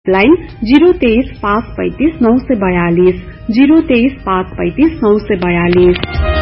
Line 023-535-942 023-535-942।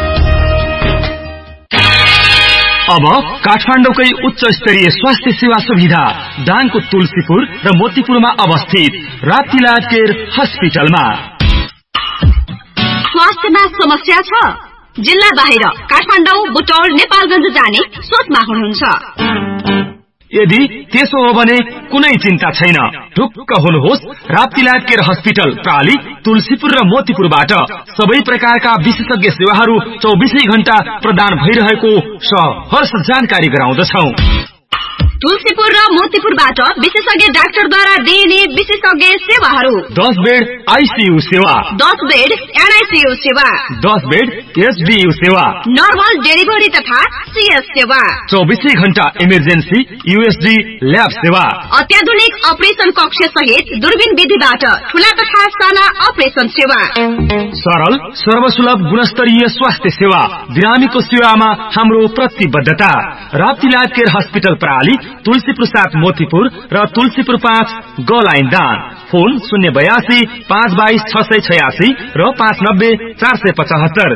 अब काठमाडौँकै उच्च स्तरीय स्वास्थ्य सेवा सुविधा दाङको तुलसीपुर र मोतीपुरमा अवस्थित राप्तीलाल केयर हस्पिटलमा। स्वास्थ्यमा समस्या छ? जिल्ला बाहिर काठमाडौँ, बुटौल, नेपालगञ्ज जाने सोचमा हुनुहुन्छ? यदि त्यसो हो भने कुनै चिन्ता छैन। ढुक्क हुनुहोस्, राप्तीलाल केयर हस्पिटल प्राली, तुलसीपुर र मोतीपुरबाट सबै प्रकारका विशेषज्ञ सेवाहरू 24 घण्टा प्रदान भइरहेको सहर्ष जानकारी गराउँदछौं। तुलसीपुर र मोतीपुरबाट विशेषज्ञ डाक्टरद्वारा दिइने विशेषज्ञ सेवाहरू: 10 बेड आईसीयू सेवा, 10 बेड एनआईसीयू सेवा, 10 बेड एचडीयू सेवा, नर्मल डेलिभरी तथा सीएस सेवा, 24 घण्टा इमर्जेन्सी यूएसडी ल्याब सेवा, अत्याधुनिक अपरेशन कक्ष सहित दूरबीन विधिबाट ठूला तथा साना अपरेशन सेवा, सरल सर्वसुलभ गुणस्तरीय स्वास्थ्य सेवा, बिरामीको सेवामा हाम्रो प्रतिबद्धता। राप्तीलाल केयर हस्पिटल प्राली, तुलसीपुर 7 मोतीपुर र तुलसीपुर 5 गलाइन दाङ। फोन 082 522 686 र 590 475।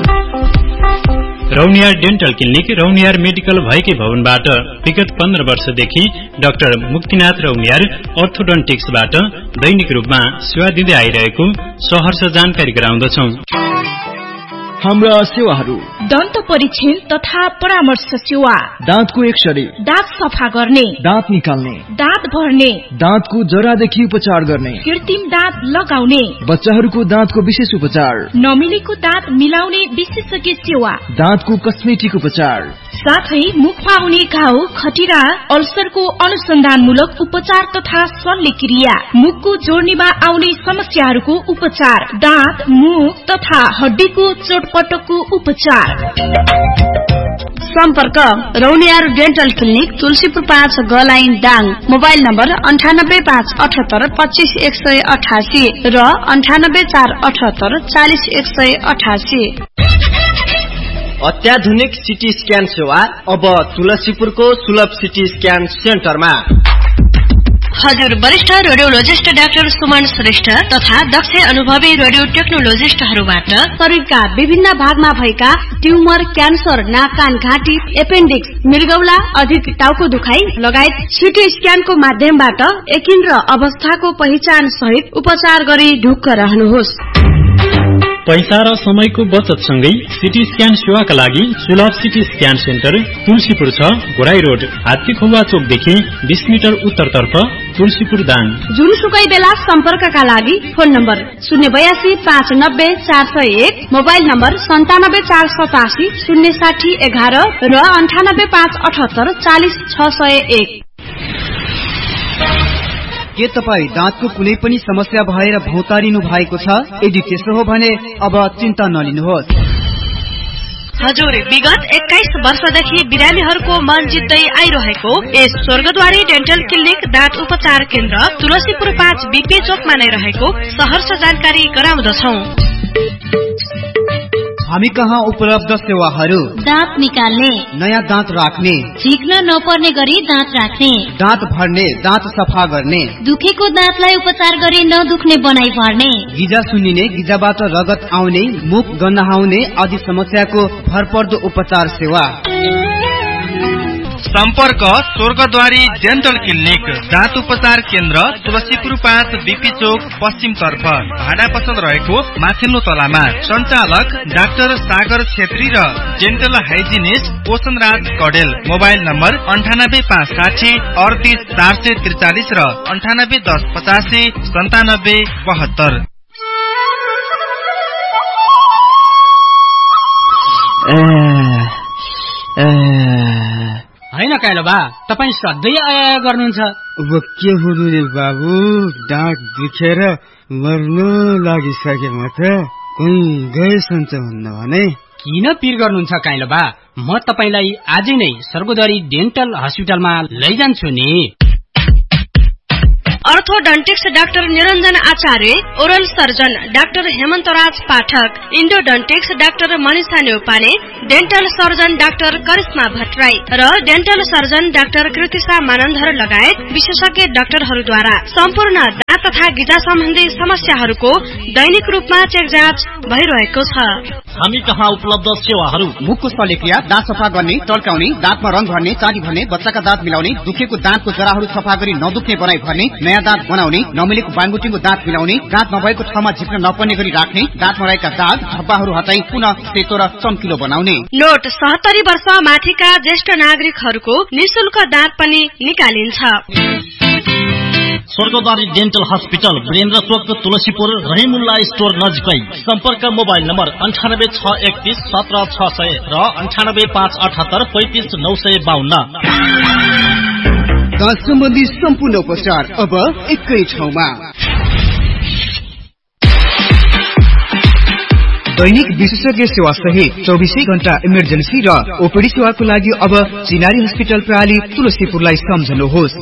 Rauniyar dental clinic Rauniyar medical भएकै भवनबाट विगत 15 वर्षदेखि डाक्टर मुक्तिनाथ रौनियार अर्थोडन्टिक्सबाट दैनिक रूपमा सेवा दिँदै आइरहेको सहर्ष जानकारी गराउँदछौं। हाम्रा सेवाहरू: दन्त परीक्षण तथा परामर्श सेवा, दाँतको एक्सरे, दाँत सफा गर्ने, दाँत निकाल्ने, दाँत भर्ने, दाँतको जरादेखि उपचार गर्ने, कृत्रिम दाँत लगाउने, बच्चाहरूको दाँतको विशेष उपचार, नमिलेको दाँत मिलाउने विशेषज्ञ सेवा, दाँतको कस्मेटिक उपचार, साथै मुखमा आउने घाउ, खटिरा, अल्सरको अनुसन्धानमूलक उपचार तथा शल्यक्रिया, मुखको जोड्नीमा आउने समस्याहरूको उपचार, दाँत, मुख तथा हड्डीको चोटपटकको उपचार। सम्पर्क Rauniyar dental clinic, Tulsipur 5 गलाइन Dang. Mobile number 9857825188 र 9848840188। अत्याधुनिक सिटी स्क्यान सेवा अब तुलसीपुरको सुलभ सिटी स्क्यान सेन्टरमा। हजुर, वरिष्ठ रेडियोलोजिस्ट डाक्टर सुमन श्रेष्ठ तथा दक्ष अनुभवी रेडियो टेक्नोलोजिस्टहरूबाट शरीरका विभिन्न भागमा भएका ट्युमर, क्यान्सर, नाक, कान, घाँटी, एपेन्डिक्स, मृगौला, अधिक टाउको दुखाइ लगायत सिटी स्क्यानको माध्यमबाट यकिन र अवस्थाको पहिचान सहित उपचार गरी ढुक्क रहनुहोस्। पैसा र समयको बचत सँगै सिटी स्क्यान सेवाका लागि सुलभ CT scan centre Tulsipur 6 Ghorahi road, हात्तीखुवा चोकदेखि 20 metre उत्तरतर्फ, तुलसीपुर दाङ। जुनसुकै बेला सम्पर्कका लागि फोन नम्बर 082 590 401, मोबाइल नम्बर 97 487 060 11 र 98 578 40 601। के तपाईँ दाँतको कुनै पनि समस्या भएर भौतारिनु भएको छ? यदि त्यसो हो भने अब चिन्ता नलिनुहोस्। हजुर, विगत 21 वर्षदेखि बिरामीहरूको मन जित्दै आइरहेको यस स्वर्गद्वारी डेन्टल क्लिनिक दाँत उपचार केन्द्र तुलसीपुर 5 बीपी चोकमा नै रहेको सहर्ष जानकारी गराउँदछौं। हामी कहाँ उपलब्ध सेवाहरू: दाँत निकाल्ने, नयाँ दाँत राख्ने, झिक्न नपर्ने गरी दाँत राख्ने, दाँत भर्ने, दाँत सफा गर्ने, दुखेको दाँतलाई उपचार गरी नदुख्ने बनाइ भर्ने, गिजा सुन्निने, गिजाबाट रगत आउने, मुख गन्हाउने आदि समस्याको भरपर्दो उपचार सेवा। सम्पर्क स्वर्गद्वारी डेन्टल क्लिनिक दाँत उपचार केन्द्र तुलसीपुर 5 बीपी चोक पश्चिम तर्फ, भाडा पसल रहेको माथिल्लो तलामा। सञ्चालक डाक्टर सागर छेत्री र डेन्टल हाइजिनिस्ट पोषण राज कडेल। मोबाइल नम्बर 98 560 38 443 र 98 10 85 97 72। होइन काइलो बा, तपाईँ सधैँ आया गर्नुहुन्छ। अब के हुनु रे बाबु, दाँत दुखेर मर्न लागिसकेमा त कोही गए सन्च हुन्न भने। किन पिर गर्नुहुन्छ काइलो बा? म तपाईलाई आजै नै स्वर्गद्वारी डेन्टल हस्पिटलमा लैजान्छु नि। अर्थोडन्टिक्स डाक्टर निरञ्जन आचार्य, ओरल सर्जन डाक्टर हेमन्तराज पाठक, इन्डोडन्टिक्स doctor Manisha Neupane, dental surgeon doctor Karishma Bhattarai र dental surgeon doctor Kritisha Manandhar लगायत विशेषज्ञ डाक्टरहरूद्वारा सम्पूर्ण दाँत तथा गिजा सम्बन्धी समस्याहरूको दैनिक रूपमा चेक जाँच भइरहेको छ। हामी कहाँ उपलब्ध सेवाहरू: मुखको शल्यक्रिया, दाँत सफा गर्ने, टल्काउने, दाँतमा रंग भर्ने, चाँडी भर्ने, बच्चाका दाँत मिलाउने, दुखेको दाँतको जराहरू सफा गरी नदुख्ने बनाई भर्ने, नयाँ दाँत बनाउने, नमिलेको बाङ्गुटिङको दाँत मिलाउने, दाँत नभएको ठाउँमा झिक्न नपर्ने गरी राख्ने, दाँतमा रहेका दाग धब्बाहरू हटाई पुनः सेतो र चम्किलो बनाउने। नोट 70 वर्ष माथिका ज्येष्ठ नागरिकहरूको निशुल्क दाँत पनि निकालिन्छ। स्वर्गद्वारी डेन्टल हस्पिटल, वीरेन्द्र चोक, तुलसीपुर, रहिमुल्ला स्टोर नजिकै। सम्पर्क मोबाइल नम्बर 986131 17600 र 9858835952। दाँत सम्बन्धी सम्पूर्ण उपचार अब एकै ठाउँमा। दैनिक विशेषज्ञ सेवा सहित 24 घण्टा इमर्जेन्सी र ओपीडी सेवाको लागि अब चिनारी हस्पिटल प्रणाली तुलसीपुरलाई सम्झनुहोस्।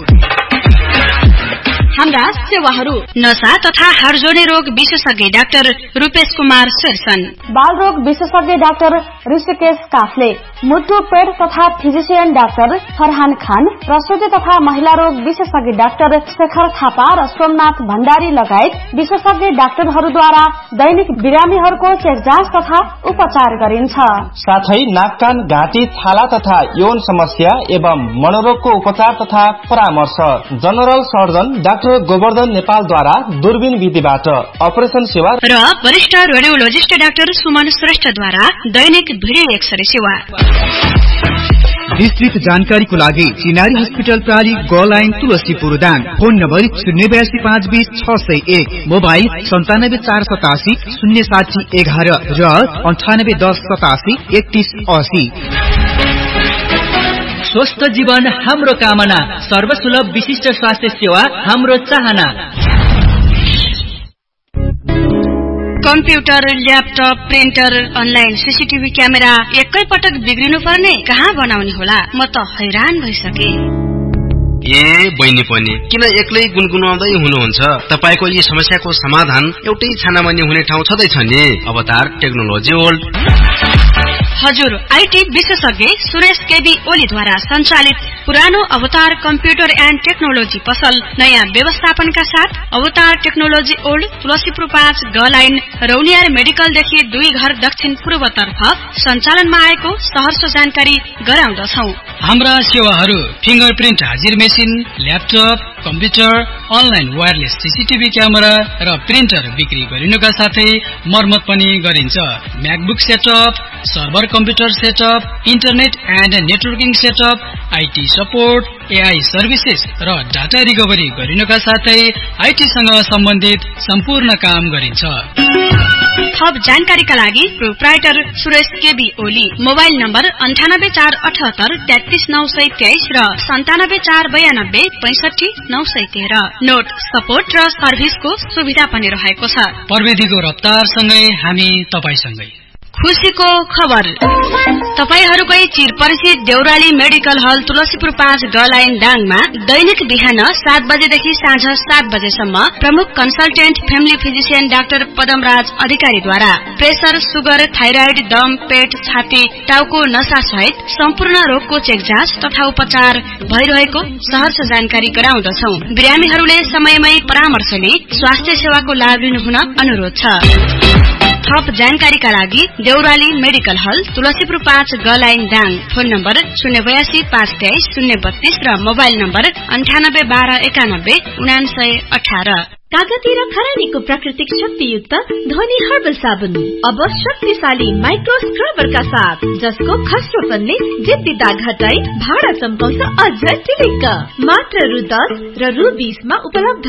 हाम्रा सेवाहरू: नशा तथा हाडजोड्ने रोग विशेषज्ञ डाक्टर रूपेश कुमार शेरसन, बाल रोग विशेषज्ञ डाक्टर ऋषिकेश काफले, मुटु पेट तथा फिजिशियन डाक्टर फरहान खान, प्रसुति तथा महिला रोग विशेषज्ञ डाक्टर शेखर थापा र सोमनाथ भण्डारी लगायत विशेषज्ञ डाक्टरहरूद्वारा दैनिक बिरामीहरूको चेक जाँच तथा उपचार गरिन्छ। साथै नाक कान घाँटी छाला तथा यौन समस्या एवं मनोरोगको उपचार तथा परामर्श। जनरल सर्जन डाक्टर गोवर्धन नेपालद्वारा दूरबीन विधिबाट अपरेसन सेवा र वरिष्ठ रेडियोलोजिस्ट डाक्टर सुमन श्रेष्ठद्वारा दैनिक भिडियो एक्सरे सेवा। विस्तृत जानकारीको लागि चिनारी हस्पिटल प्रणाली गोलाइन Tulsipur Dang. Phone number 082520 mobile 974870 07011 र 981087 3180। स्वस्थ जीवन हाम्रो कामना, सर्वसुलभ विशिष्ट स्वास्थ्य सेवा हाम्रो चाहना। Computer, laptop, printer, online CCTV camera एकै पटक बिग्रिनु पर्ने, कहाँ बनाउने होला? म त हैरान भइसके। बहिनी पनि किन एक्लै गुनगुनाउँदै हुनुहुन्छ? तपाईको यी समस्याको समाधान एउटै छानामानी हुने ठाउँ छँदैछ नि, अवतार टेक्नोलोजी वर्ल्ड। हजुर, आईटी विशेषज्ञ सुरेश केबी ओलीद्वारा सञ्चालित पुरानो अवतार कम्प्युटर एन्ड टेक्नोलोजी पसल नयाँ व्यवस्थापनका साथ अवतार टेक्नोलोजी ओल्ड, तुलसीपुर 5 गलाइन, रौनियार मेडिकलदेखि 2 घर दक्षिण पूर्वतर्फ सञ्चालनमा आएको सहर्ष जानकारी गराउँदछौ। हाम्रा सेवाहरू: फिंगरप्रिन्ट हाजिर machine, laptop, computer, online wireless CCTV camera र प्रिन्टर बिक्री गरिनुका साथै मर्मत पनि गरिन्छ। MacBook setup, server computer setup, internet and networking setup, IT support, AI services र डाटा रिकभरी गरिनुका साथै आईटीसँग सम्बन्धित सम्पूर्ण काम गरिन्छ। थप जानकारीका लागि proprietor Suresh KB Oli, mobile number 98478 33923 र 97492 65913। नोट: सपोर्ट र सर्भिसको सुविधा पनि रहेको छ। प्रविधिको रफ्तारसँगै हामी तपाईसँगै। खुशीको खबर, तपाईहरूकै चिरपरिचित देउराली मेडिकल हल तुलसीपुर 5 गलाइन दाङमा दैनिक बिहान 7 बजेदेखि साँझ 7 बजेसम्म प्रमुख consultant family physician doctor Padamraj अधिकारीद्वारा प्रेसर, सुगर, थाइराइड, दम, पेट, छाती, टाउको नसा सहित सम्पूर्ण रोगको चेक जाँच तथा उपचार भइरहेको सहर्ष जानकारी गराउँदछौ। बिरामीहरूले समयमै परामर्श लिई स्वास्थ्य सेवाको लाभ लिनुहुन अनुरोध छ। थप जानकारीका लागि देउराली मेडिकल हल तुलसीपुर 5 गलाइन दाङ। फोन नम्बर 082 523 032 र मोबाइल नम्बर 9812919918। कागती र खरानीको प्राकृतिक शक्तियुक्त ध्वनि हर्बल साबुन अब शक्तिशाली माइक्रो स्क्रबरका साथ, जसको खस्रोपनले जिद्दी दाग हटाई भाडा चम्काउँछ अझ टिलिक्क। मात्र रु 10 र रु 20 मा उपलब्ध।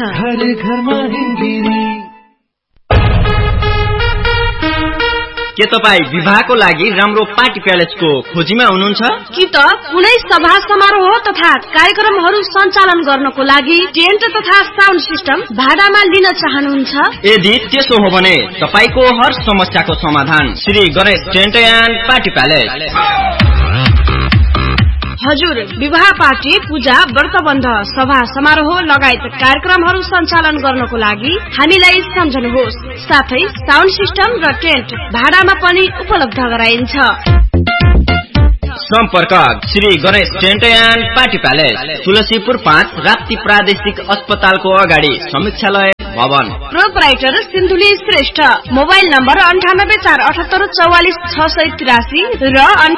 के तपाईँ विवाहको लागि राम्रो पार्टी प्यालेसको खोजीमा हुनुहुन्छ? कि त कुनै सभा समारोह तथा कार्यक्रमहरू सञ्चालन गर्नको लागि टेन्ट तथा साउन्ड सिस्टम भाडामा लिन चाहनुहुन्छ? यदि त्यसो हो भने तपाईको हर समस्याको समाधान Shri Ganesh tent and party palace. हजुर विवाह पार्टी, पूजा, व्रतबन्ध, सभा समारोह लगायत कार्यक्रमहरू सञ्चालन गर्नको लागि हामीलाई सम्झनुहोस्। साथै साउन्ड सिस्टम र टेन्ट भाडामा पनि उपलब्ध गराइन्छ। सम्पर्क Shri Ganesh tent and party palace, Tulsipur 5, Rapti प्रादेशिक अस्पतालको अगाडि, समीक्षालय भवन। Proprietor Sindhuli Shrestha. Mobile number 9847844683 र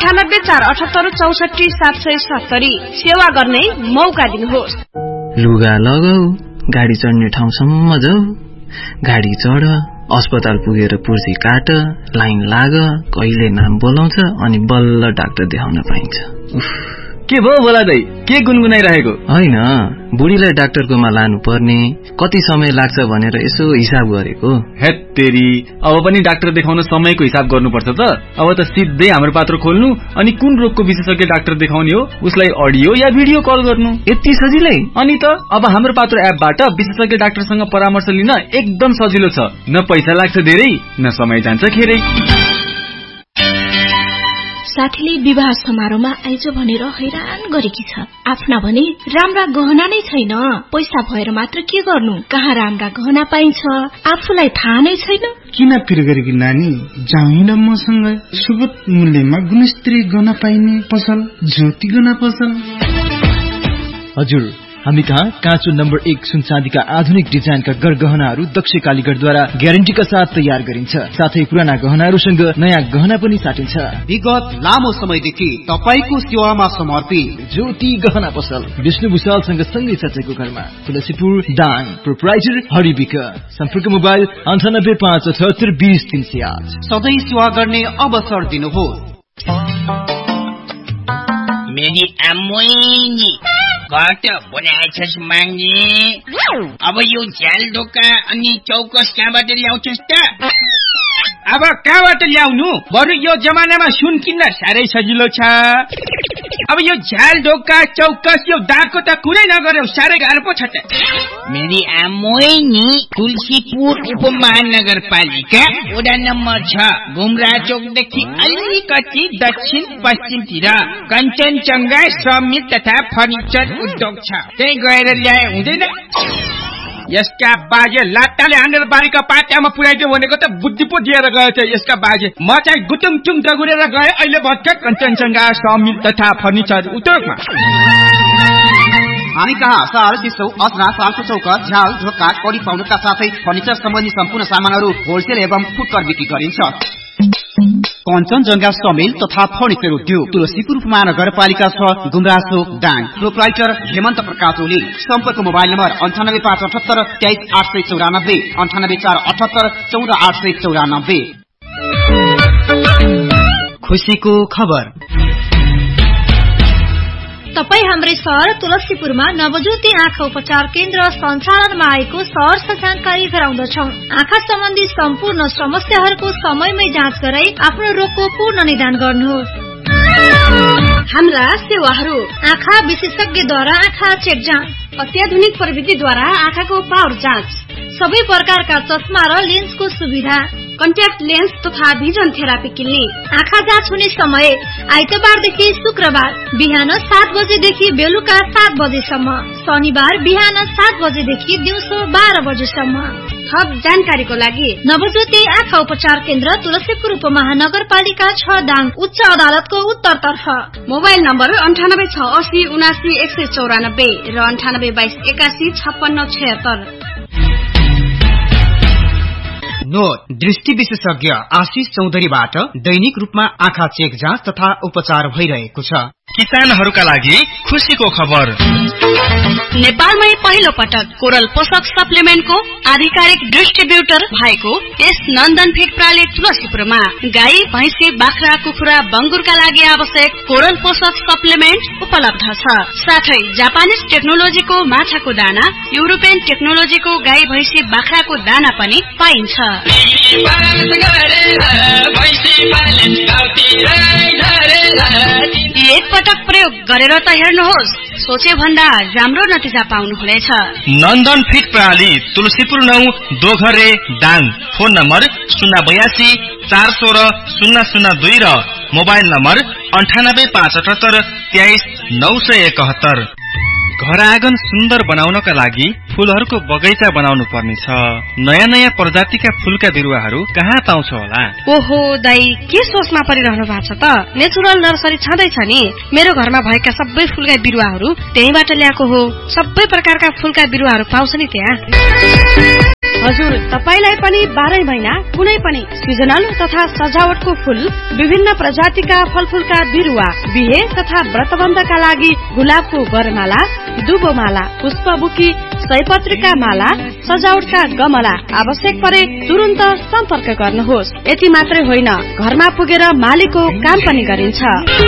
9847844770। सेवा गर्ने मौका दिनुहोस्। लुगा लगाऊ, गाडी चढ्ने ठाउँसम्म जाऊ, गाडी चढ, अस्पताल पुगेर पुर्जी काट, लाइन लाग, कहिले नाम बोलाउँछ अनि बल्ल डाक्टर देखाउन पाइन्छ। के भयो बोला दाइ, के गुनगुनाइरहेको? होइन, बुढीलाई डाक्टरकोमा लानु पर्ने, कति समय लाग्छ भनेर यसो हिसाब गरेको। हेत्तेरी, अब पनि डाक्टर देखाउन समयको हिसाब गर्नुपर्छ त। अब त सिधै हाम्रो पात्र खोल्नु अनि कुन रोगको विशेषज्ञ डाक्टर देखाउने हो उसलाई अडियो या भिडियो कल गर्नु, यति सजिलै। अनि त अब हाम्रो पात्र एपबाट विशेषज्ञ डाक्टरसँग परामर्श लिन एकदम सजिलो छ। न पैसा लाग्छ धेरै, न समय जान्छ खेरै। साथीले विवाह समारोहमा आइज भनेर हैरान गरेकी छ। आफ्ना भने राम्रा गहना नै छैन, पैसा भएर मात्र के गर्नु, कहाँ राम्रा गहना पाइन्छ आफूलाई थाहा नै छैन। किन पिर गरेकी नानी, जाउँ मसँग सुगत मूल्यमा गुणस्तरीय गहना पाइने पसल ज्योति गहना पसल। हजुर, हामी कहाँ काँचो नम्बर 1 सुन चाँदीका आधुनिक डिजाइनका गरगहनाहरू दक्ष कालीगढद्वारा ग्यारेन्टीका साथ तयार गरिन्छ। साथै पुराना गहनाहरूसँग नयाँ गहना पनि साटिन्छ। विगत लामो समयदेखि तपाईको सेवामा समर्पित ज्योति गहना पसल, विष्णु भुषालसँग सँगै चटेको घरमा, तुलसीपुर दाङ। प्रोपराइटर हरिबिक। सम्पर्क मोबाइल 9857820308। सधैँ सेवा गर्ने अवसर दिनुहोस्। मेरी आम्मोइनी कट बनाएछस् माग्ने, अब यो झ्याल ढोका अनि चौकस कहाँबाट ल्याउँछस् त? अब कहाँबाट ल्याउनु, बरु यो जमानामा सुन किन्न साह्रै सजिलो छ। अब यो झ्याल ढोका चौकस यो दागको त कुरै नगर्यो, साह्रै गाह्रो पो छ त। मेरी आम्मोइनी तुलसीपुर उपमहानगरपालिका वडा नम्बर 6 घुमरा चौकदेखि अलिकति दक्षिण पश्चिमतिर कञ्चनजङ्घा समिल तथा फर्निचर उद्योग छ, त्यही गएर ल्याए हुँदैन? यसका बाजे लाटाले हानेर बारीका पाट्यामा पुर्याइदियो भनेको त बुद्धि पो दिएर गयो छ यसका बाजे। म चाहिँ गुटुङटुङ दगुरेर गए, अहिले भर्खर कञ्चनजङ्घा समिल तथा फर्निचर उद्योगमा। हामी कहाँ सहर चिसो असना सालको चौका झ्याल ढोका कडी पाउनुका साथै फर्निचर सम्बन्धी सम्पूर्ण सामानहरू होलसेल एवं फुटकर बिक्री गरिन्छ। कञ्चनजङ्घा समिल तथा फर्निचर उद्योग, तुलसीपुर महानगरपालिका 6 गुमराचोक दाङ। प्रोपराइटर हेमन्त प्रकाश ओली। सम्पर्क मोबाइल नम्बर 98578 23894, 98478 14894। खुसीको खबर। तपाई हाम्रै सहर तुलसीपुरमा नवज्योति आँखा उपचार केन्द्र सञ्चालनमा आएको सहरर्ष जानकारी गराउँदछौं। आँखा सम्बन्धी सम्पूर्ण समस्याहरूको समयमै जाँच गराई आफ्नो रोगको पूर्ण निदान गर्नुहोस्। हाम्रा सेवाहरू: आँखा विशेषज्ञद्वारा आँखा चेक जाँच, अत्याधुनिक प्रविधिद्वारा आँखाको पावर जाँच, सबै प्रकारका चस्मा र लेन्सको सुविधा, कन्ट्याक्ट लेन्स तथा भिजन थेरापी क्लिनिक। आँखा जाँच हुने समय आइतबारदेखि शुक्रबार बिहान 7 बजेदेखि बेलुका 7 बजेसम्म, शनिबार बिहान 7 बजेदेखि दिउँसो 12 बजेसम्म। थप जानकारीको लागि नवज्योति आँखा उपचार केन्द्र तुलसीपुर उपमहानगरपालिका 6 दाङ उच्च अदालतको उत्तरतर्फ। मोबाइल नम्बर 9868071194 र 9822815676। नोट: दृष्टि विशेषज्ञ आशिष चौधरीबाट दैनिक रूपमा आँखा चेक जाँच तथा उपचार भइरहेको छ। किसानहरूका लागि खुसीको खबर। नेपालमै पहिलो पटक कोरल पोषक सप्लिमेन्टको आधिकारिक डिस्ट्रिब्युटर भएको यस नन्दन फिड प्राली तुलसीपुरमा गाई, भैँसी, बाख्रा, कुखुरा, बङ्गुरका लागि आवश्यक कोरल पोषक सप्लिमेन्ट उपलब्ध छ। साथै जापानिज टेक्नोलोजीको माछाको दाना, युरोपियन टेक्नोलोजीको गाई, भैँसी, बाख्राको दाना पनि पाइन्छ। एक पटक प्रयोग गरेर त हेर्नुहोस्, सोचे भन्दा राम्रो नतिजा पाउनुहुनेछ। नन्दन फिड प्रणाली तुलसीपुर 9 दोघरे दाङ। फोन नम्बर 082 416 002 र मोबाइल नम्बर 9857 23 971। घर आँगन सुन्दर बनाउनका लागि फूलहरूको बगैँचा बनाउनु पर्नेछ। नयाँ नयाँ प्रजातिका फूलका बिरुवाहरू कहाँ पाउँछ होला? ओहो दाई, के सोचमा परिरहनु भएको छ त? नेचुरल नर्सरी छँदैछ नि। मेरो घरमा भएका सबै फूलका बिरुवाहरू त्यहीबाट ल्याएको हो। सबै प्रकारका फूलका बिरुवाहरू पाउँछ नि त्यहाँ। हजुर, तपाईलाई पनि 12 महिना कुनै पनि सिजनल तथा सजावटको फूल, विभिन्न प्रजातिका फलफूलका बिरुवा, बिहे तथा व्रतबन्धका लागि गुलाबको वरमाला, दुबोमाला, पुष्पबुकी, सयपत्रीका माला, सजावटका गमला आवश्यक परे तुरन्त सम्पर्क गर्नुहोस्। यति मात्रै होइन, घरमा पुगेर मालीको काम पनि गरिन्छ।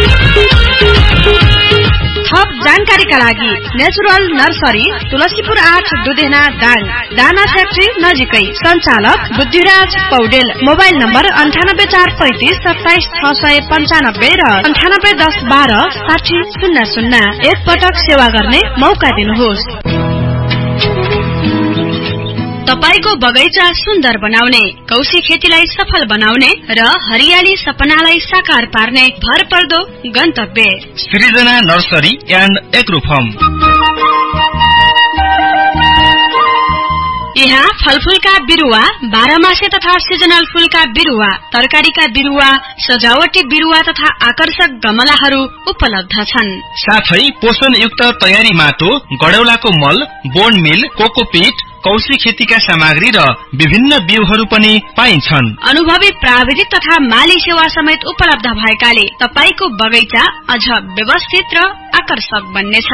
थप जानकारीका लागि नेचुरल नर्सरी तुलसीपुर 8 दुधेना दाङ, दाना फ्याक्ट्री नजिकै। सञ्चालक बुद्धिराज पौडेल। मोबाइल नम्बर 9845 27 695 र 9810 12 6000। एक पटक सेवा गर्ने मौका दिनुहोस्। तपाईको बगैँचा सुन्दर बनाउने, कौशी खेतीलाई सफल बनाउने र हरियाली सपनालाई साकार पार्ने भरपर्दो गन्तव्य सृजना नर्सरी एन्ड एग्रो फार्म। यहाँ फलफूलका बिरुवा, बाह्रमासे तथा सिजनल फूलका बिरुवा, तरकारीका बिरुवा, सजावटी बिरुवा तथा आकर्षक गमलाहरू उपलब्ध छन्। साथै पोषणयुक्त तयारी माटो, गडौलाको मल, बोन मिल, कोकोपीट, कौशी खेतीका सामग्री र विभिन्न बिउहरू पनि पाइन्छन्। अनुभवी प्राविधिक तथा माली सेवा समेत उपलब्ध भएकाले तपाईको बगैँचा अझ व्यवस्थित र आकर्षक बन्नेछ।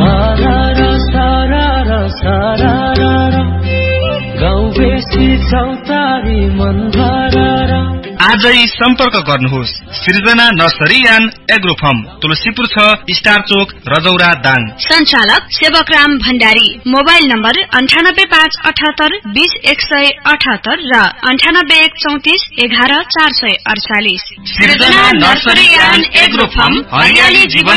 आजै सम्पर्क गर्नुहोस्। सृजना nursery and agro farm, Tulsipur 6 star चोक, रजौरा दाङ। सञ्चालक सेवकराम भण्डारी। मोबाइल नम्बर 98578 20 178 र 98134 11 448। सृजना नर्सरी एन्ड एग्रो फार्म, हरियाली जीवन